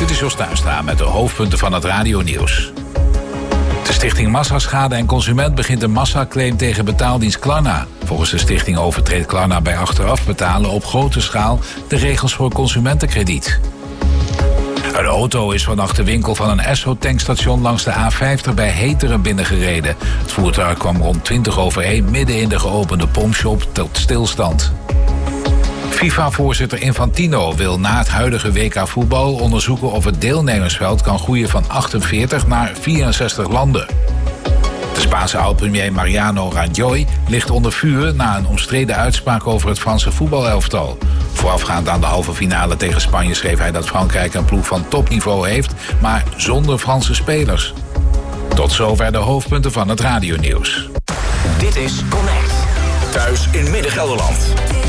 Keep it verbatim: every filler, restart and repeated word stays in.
Dit is Jos Tuinstra met de hoofdpunten van het radionieuws. De stichting Massaschade en Consument begint een massaclaim tegen betaaldienst Klarna. Volgens de stichting overtreedt Klarna bij achteraf betalen op grote schaal de regels voor consumentenkrediet. Een auto is vannacht de winkel van een Esso-tankstation langs de A vijftig bij Heteren binnengereden. Het voertuig kwam rond twintig over één midden in de geopende pompshop tot stilstand. FIFA-voorzitter Infantino wil na het huidige W K voetbal onderzoeken of het deelnemersveld kan groeien van achtenveertig naar vierenzestig landen. De Spaanse oud-premier Mariano Rajoy ligt onder vuur na een omstreden uitspraak over het Franse voetbalelftal. Voorafgaand aan de halve finale tegen Spanje schreef hij dat Frankrijk een ploeg van topniveau heeft, maar zonder Franse spelers. Tot zover de hoofdpunten van het radionieuws. Dit is Connect. Thuis in Midden-Gelderland.